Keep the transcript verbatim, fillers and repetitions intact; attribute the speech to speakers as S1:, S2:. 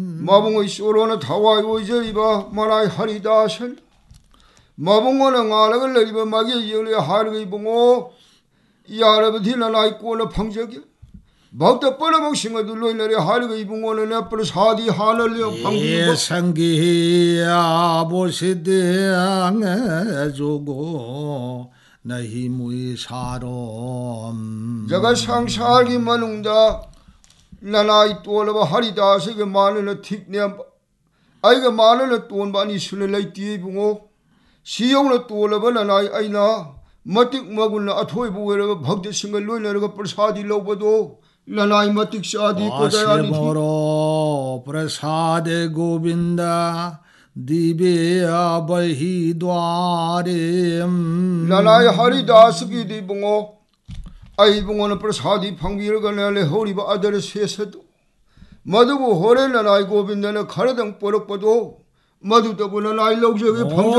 S1: 마봉의 쇼로는 다와이 오이저리바 마나이 하리다션 마봉어는 nga락을 내리바 마게 영리 하르의 봉오 야르버디나 나이 꼬나 방적이 박다 뻘어먹싱어 둘로 이내리 하르의 봉오는 내버려 사디 하늘려 방주고
S2: 예상기야 보시대앙에 주고 나희무이 사롬
S1: 자가 상살기 만웅다 나나이 또르바 하리다스게 마늘을 틱내암 아이가 마늘을 또온바니 술레레이 띠봉오 시용을 또르바 나나이 아이나 마틱 먹을나 아토이 보게르가 박대 싱글 로이나르가 프사디 로버도 나나이 마틱 사디 고다야니
S2: 아시모로 프사데 고빈다 디베야 바히드와렘
S1: 나나이 하리다스기 디봉오 아이 봉오는 프사디 방비르가 내래 허리바 아들의 세세도 마두부 호레나 나이 고빈다나 가르당 뽀럭뽀도 마두더부나 나이 럭저게 방적